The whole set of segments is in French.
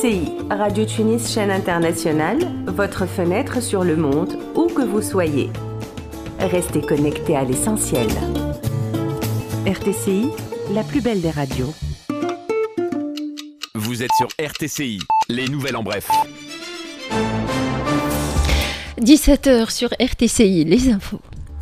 RTCI, Radio Tunis chaîne internationale, votre fenêtre sur le monde, où que vous soyez. Restez connectés à l'essentiel. RTCI, la plus belle des radios. Vous êtes sur RTCI, les nouvelles en bref. 17h sur RTCI, les infos.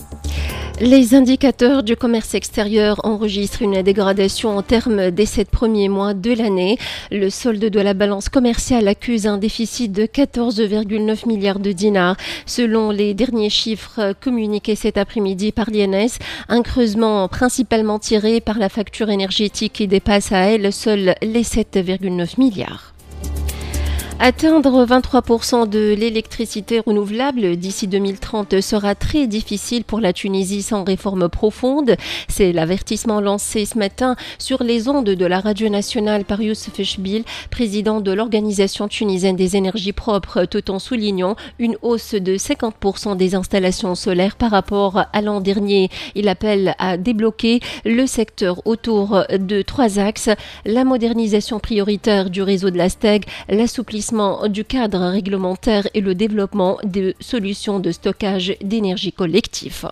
Les indicateurs du commerce extérieur enregistrent une dégradation en termes des 7 premiers mois de l'année. Le solde de la balance commerciale accuse un déficit de 14,9 milliards de dinars. Selon les derniers chiffres communiqués cet après-midi par l'INS, un creusement principalement tiré par la facture énergétique qui dépasse à elle seule les 7,9 milliards. Atteindre 23% de l'électricité renouvelable d'ici 2030 sera très difficile pour la Tunisie sans réforme profonde. C'est l'avertissement lancé ce matin sur les ondes de la radio nationale par Youssef Chbil, président de l'Organisation tunisienne des énergies propres, tout en soulignant une hausse de 50% des installations solaires par rapport à l'an dernier. Il appelle à débloquer le secteur autour de 3 axes: la modernisation prioritaire du réseau de la STEG, l'assouplissement du cadre réglementaire et le développement de solutions de stockage d'énergie collectif.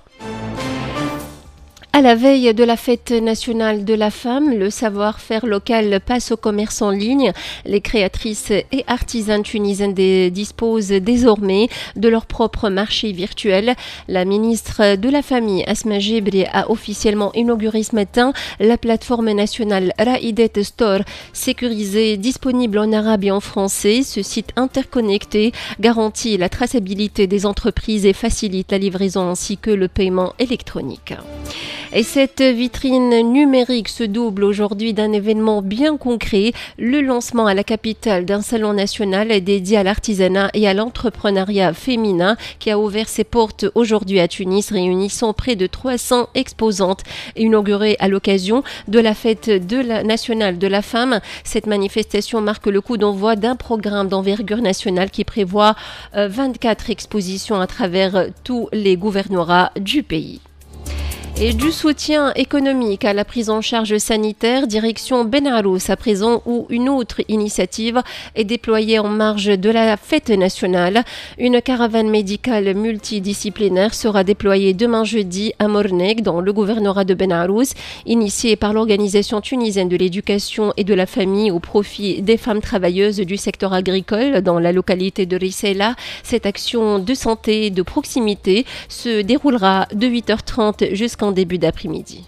À la veille de la fête nationale de la femme, le savoir-faire local passe au commerce en ligne. Les créatrices et artisans tunisiens disposent désormais de leur propre marché virtuel. La ministre de la Famille, Asma Jebri, a officiellement inauguré ce matin la plateforme nationale Raidet Store, sécurisée, disponible en arabe et en français. Ce site interconnecté garantit la traçabilité des entreprises et facilite la livraison ainsi que le paiement électronique. Et cette vitrine numérique se double aujourd'hui d'un événement bien concret, le lancement à la capitale d'un salon national dédié à l'artisanat et à l'entrepreneuriat féminin qui a ouvert ses portes aujourd'hui à Tunis, réunissant près de 300 exposantes. Inaugurée à l'occasion de la fête nationale de la femme, cette manifestation marque le coup d'envoi d'un programme d'envergure nationale qui prévoit 24 expositions à travers tous les gouvernorats du pays. Et du soutien économique à la prise en charge sanitaire, direction Benarous à présent, où une autre initiative est déployée en marge de la fête nationale. Une caravane médicale multidisciplinaire sera déployée demain jeudi à Morneg, dans le gouvernorat de Benarous, initiée par l'Organisation tunisienne de l'éducation et de la famille au profit des femmes travailleuses du secteur agricole dans la localité de Rissela. Cette action de santé de proximité se déroulera de 8h30 jusqu'en début d'après-midi.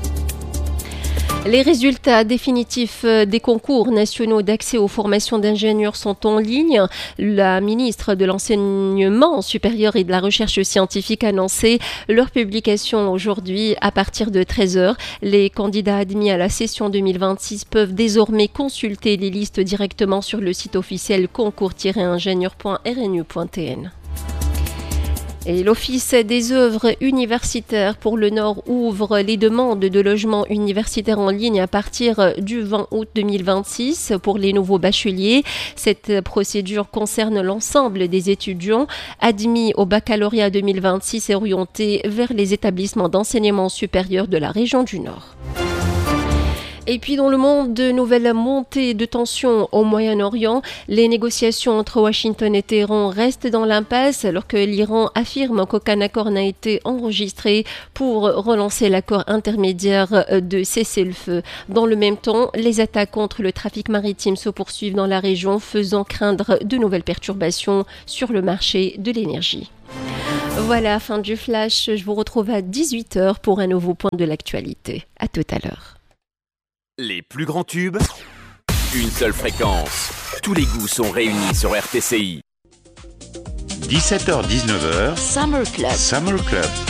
Les résultats définitifs des concours nationaux d'accès aux formations d'ingénieurs sont en ligne. La ministre de l'Enseignement supérieur et de la Recherche scientifique a annoncé leur publication aujourd'hui à partir de 13h. Les candidats admis à la session 2026 peuvent désormais consulter les listes directement sur le site officiel concours-ingénieur.rnu.tn. Et l'Office des œuvres universitaires pour le Nord ouvre les demandes de logements universitaires en ligne à partir du 20 août 2026 pour les nouveaux bacheliers. Cette procédure concerne l'ensemble des étudiants admis au baccalauréat 2026 et orientés vers les établissements d'enseignement supérieur de la région du Nord. Et puis dans le monde, de nouvelles montées de tensions au Moyen-Orient. Les négociations entre Washington et Téhéran restent dans l'impasse alors que l'Iran affirme qu'aucun accord n'a été enregistré pour relancer l'accord intermédiaire de cessez-le-feu. Dans le même temps, les attaques contre le trafic maritime se poursuivent dans la région, faisant craindre de nouvelles perturbations sur le marché de l'énergie. Voilà, fin du flash. Je vous retrouve à 18h pour un nouveau point de l'actualité. À tout à l'heure. Les plus grands tubes, une seule fréquence. Tous les goûts sont réunis sur RTCI. 17h-19h, Summer Club. Summer Club.